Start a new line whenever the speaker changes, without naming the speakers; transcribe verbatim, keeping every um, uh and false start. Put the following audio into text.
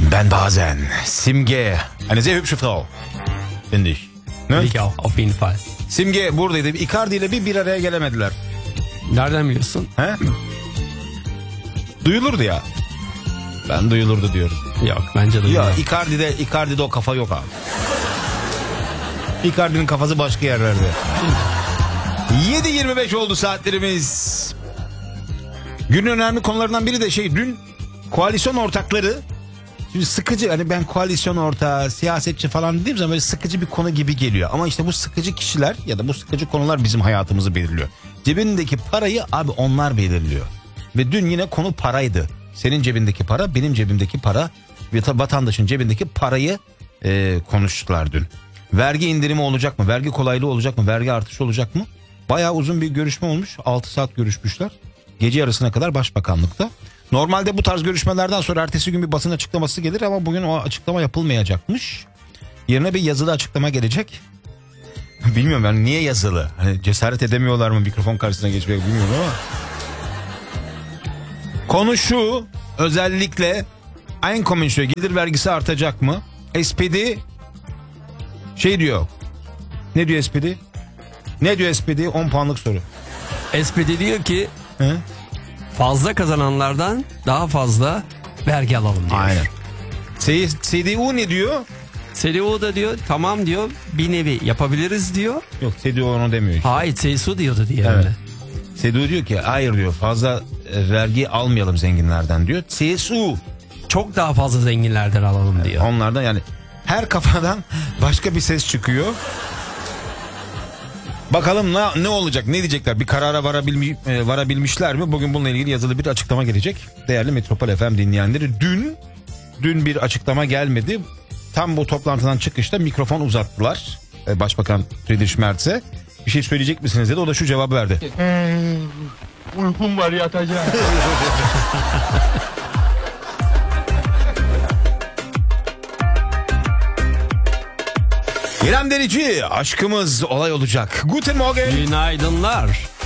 Ben bazen Simge, eine sehr hübsche Frau, finde ich. Ne?
Ich auch, auf jeden Fall.
Simge buradaydı. Icardi ile bir bir araya gelemediler.
Nereden biliyorsun?
He? Duyulurdu ya. Ben duyulurdu diyorum.
Yok, bence de.
Ya Icardi'de, Icardi'de o kafa yok abi. Icardi'nin kafası başka yerlerde. yedi yirmi beş oldu saatlerimiz. Günün önemli konularından biri de şey, dün koalisyon ortakları, şimdi sıkıcı, hani ben koalisyon ortağı, siyasetçi falan dediğim zaman böyle sıkıcı bir konu gibi geliyor. Ama işte bu sıkıcı kişiler ya da bu sıkıcı konular bizim hayatımızı belirliyor. Cebindeki parayı abi onlar belirliyor. Ve dün yine konu paraydı. Senin cebindeki para, benim cebimdeki para ve vatandaşın cebindeki parayı e, konuştular dün. Vergi indirimi olacak mı? Vergi kolaylığı olacak mı? Vergi artışı olacak mı? Bayağı uzun bir görüşme olmuş. altı saat görüşmüşler. Gece yarısına kadar Başbakanlıkta. Normalde bu tarz görüşmelerden sonra ertesi gün bir basın açıklaması gelir ama bugün o açıklama yapılmayacakmış. Yerine bir yazılı açıklama gelecek. Bilmiyorum ben niye yazılı? Hani cesaret edemiyorlar mı mikrofon karşısına geçmeye, bilmiyorum ama. Konu şu, özellikle Einkommensteuer, gelir vergisi artacak mı? S P D şey diyor. Ne diyor S P D? Ne diyor S P D? on puanlık soru.
S P D diyor ki
He?
fazla kazananlardan daha fazla vergi alalım diyor.
Aynen. C D U ne diyor?
C D U da diyor tamam diyor, bir nevi yapabiliriz diyor.
Yok, C D U onu demiyor işte.
Hayır, C S U diyordu diğerinde.
Evet. C D U diyor ki hayır diyor, fazla e, vergi almayalım zenginlerden diyor. C S U
Çok daha fazla zenginlerden alalım diyor.
onlardan, yani her kafadan başka bir ses çıkıyor. Bakalım ne, ne olacak, ne diyecekler, bir karara varabilmiş, e, varabilmişler mi? Bugün bununla ilgili yazılı bir açıklama gelecek. Değerli Metropol F M dinleyenleri, dün dün bir açıklama gelmedi. Tam bu toplantıdan çıkışta mikrofon uzattılar e, Başbakan Friedrich Merz'e. Bir şey söyleyecek misiniz dedi, o da şu cevabı verdi.
Hmm, uykum var, yatacağım.
İrem Derici, aşkımız olay olacak. Guten Morgen.
Günaydınlar.